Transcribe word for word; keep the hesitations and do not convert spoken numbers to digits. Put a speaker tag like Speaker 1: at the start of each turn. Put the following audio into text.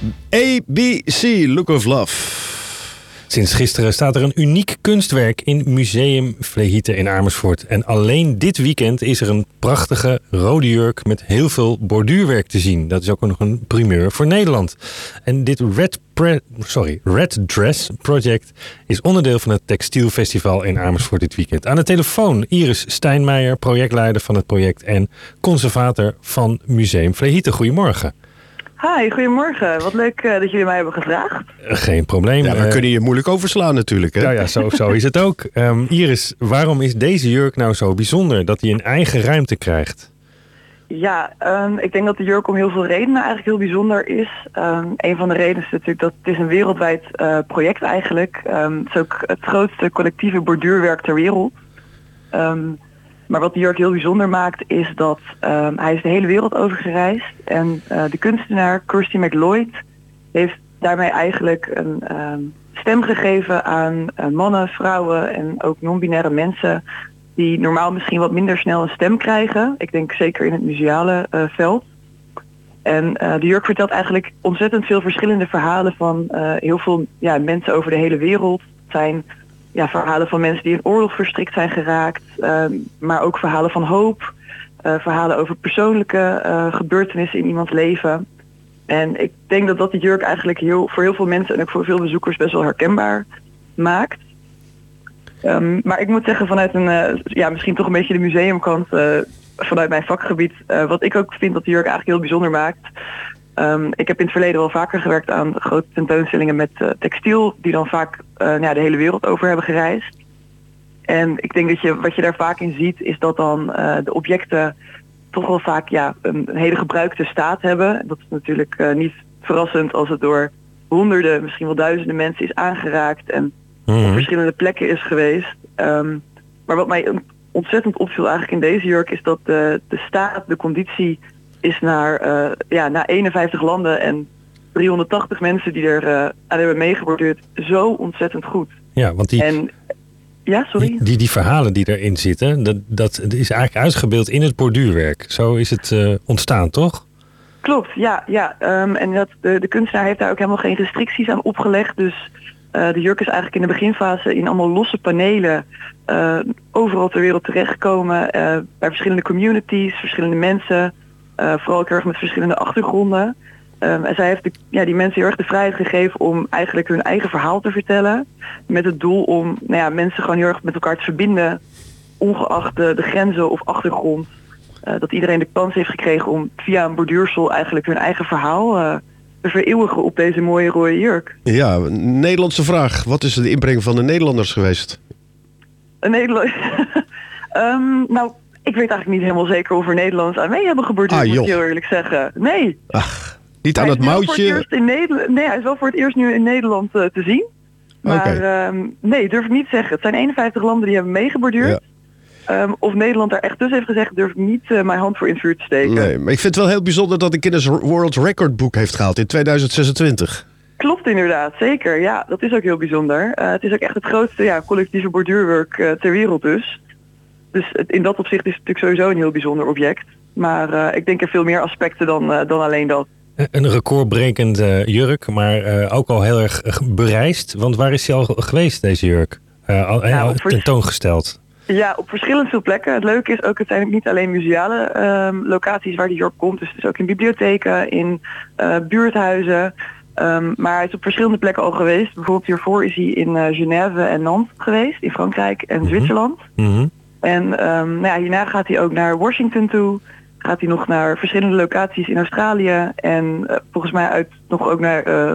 Speaker 1: A B C, Look of Love.
Speaker 2: Sinds gisteren staat er een uniek kunstwerk in Museum Vlehite in Amersfoort. En alleen dit weekend is er een prachtige rode jurk met heel veel borduurwerk te zien. Dat is ook nog een primeur voor Nederland. En dit Red, Pre- sorry, Red Dress Project is onderdeel van het Textielfestival in Amersfoort dit weekend. Aan de telefoon Iris Steinmeijer, projectleider van het project en conservator van Museum Vlehite. Goedemorgen.
Speaker 3: Hi, goedemorgen. Wat leuk uh, dat jullie mij hebben gevraagd.
Speaker 2: Geen probleem.
Speaker 1: Ja, we
Speaker 2: uh,
Speaker 1: kunnen je moeilijk overslaan natuurlijk. Hè?
Speaker 2: Ja, ja zo, zo is het ook. Um, Iris, waarom is deze jurk nou zo bijzonder dat hij een eigen ruimte krijgt?
Speaker 3: Ja, um, ik denk dat de jurk om heel veel redenen eigenlijk heel bijzonder is. Um, een van de redenen is natuurlijk dat het is een wereldwijd uh, project eigenlijk. Um, het is ook het grootste collectieve borduurwerk ter wereld. Um, Maar wat de jurk heel bijzonder maakt is dat um, hij is de hele wereld over gereisd. En uh, de kunstenaar Kirsty McLeod heeft daarmee eigenlijk een um, stem gegeven aan uh, mannen, vrouwen en ook non-binaire mensen die normaal misschien wat minder snel een stem krijgen. Ik denk zeker in het museale uh, veld. En uh, de jurk vertelt eigenlijk ontzettend veel verschillende verhalen van uh, heel veel ja, mensen over de hele wereld. Het zijn Ja, verhalen van mensen die in oorlog verstrikt zijn geraakt, uh, maar ook verhalen van hoop, uh, verhalen over persoonlijke uh, gebeurtenissen in iemands leven. En ik denk dat dat de jurk eigenlijk heel, voor heel veel mensen en ook voor veel bezoekers best wel herkenbaar maakt. Um, maar ik moet zeggen vanuit een, uh, ja, misschien toch een beetje de museumkant, uh, vanuit mijn vakgebied, uh, wat ik ook vind dat de jurk eigenlijk heel bijzonder maakt. Um, ik heb in het verleden wel vaker gewerkt aan grote tentoonstellingen met uh, textiel, die dan vaak uh, nou ja, de hele wereld over hebben gereisd. En ik denk dat je wat je daar vaak in ziet, is dat dan uh, de objecten toch wel vaak ja, een, een hele gebruikte staat hebben. Dat is natuurlijk uh, niet verrassend als het door honderden, misschien wel duizenden mensen is aangeraakt en mm-hmm. op verschillende plekken is geweest. Um, maar wat mij ontzettend opviel eigenlijk in deze jurk is dat de, de staat, de conditie is naar, uh, ja, naar eenenvijftig landen en driehonderdtachtig mensen die er uh, aan hebben meegeborduurd zo ontzettend goed.
Speaker 2: Ja, want die,
Speaker 3: en, ja, sorry?
Speaker 2: Die, die, die verhalen die erin zitten, dat, dat is eigenlijk uitgebeeld in het borduurwerk. Zo is het uh, ontstaan, toch?
Speaker 3: Klopt, ja. ja. Um, en dat, de, de kunstenaar heeft daar ook helemaal geen restricties aan opgelegd. Dus uh, de jurk is eigenlijk in de beginfase in allemaal losse panelen uh, overal ter wereld terechtgekomen. Uh, bij verschillende communities, verschillende mensen. Uh, vooral ook erg met verschillende achtergronden. Um, en zij heeft de, ja, die mensen heel erg de vrijheid gegeven om eigenlijk hun eigen verhaal te vertellen. Met het doel om nou ja, mensen gewoon heel erg met elkaar te verbinden. Ongeacht de, de grenzen of achtergrond. Uh, dat iedereen de kans heeft gekregen om via een borduursel eigenlijk hun eigen verhaal uh, te vereeuwigen op deze mooie rode jurk.
Speaker 1: Ja, Nederlandse vraag. Wat is de inbreng van de Nederlanders geweest?
Speaker 3: Een Nederlander... um, nou... Ik weet eigenlijk niet helemaal zeker of er Nederlanders aan mee hebben geborduurd, ah, moet ik heel eerlijk zeggen. Nee.
Speaker 1: Ach, niet aan het moutje?
Speaker 3: Het in Nederland, nee, hij is wel voor het eerst nu in Nederland uh, te zien. Maar okay. um, nee, durf ik niet zeggen. Het zijn eenenvijftig landen die hebben meegeborduurd. Ja. Um, of Nederland daar echt dus heeft gezegd, durf ik niet uh, mijn hand voor in het vuur te steken.
Speaker 1: Nee, maar ik vind het wel heel bijzonder dat de Guinness World Record Book heeft gehaald in tweeduizend zesentwintig.
Speaker 3: Klopt inderdaad, zeker. Ja, dat is ook heel bijzonder. Uh, het is ook echt het grootste ja, collectieve borduurwerk uh, ter wereld dus. Dus in dat opzicht is het natuurlijk sowieso een heel bijzonder object. Maar uh, ik denk er veel meer aspecten dan, uh, dan alleen dat.
Speaker 2: Een recordbrekend uh, jurk, maar uh, ook al heel erg bereisd. Want waar is hij al geweest, deze jurk? Uh, al, nou, al tentoongesteld.
Speaker 3: Ja, op verschillend veel plekken. Het leuke is ook, het zijn niet alleen museale uh, locaties waar die jurk komt. Dus het is ook in bibliotheken, in uh, buurthuizen. Um, maar hij is op verschillende plekken al geweest. Bijvoorbeeld hiervoor is hij in uh, Genève en Nantes geweest. In Frankrijk en mm-hmm. Zwitserland. Mm-hmm. En um, nou ja, hierna gaat hij ook naar Washington toe. Gaat hij nog naar verschillende locaties in Australië. En uh, volgens mij uit nog ook naar uh,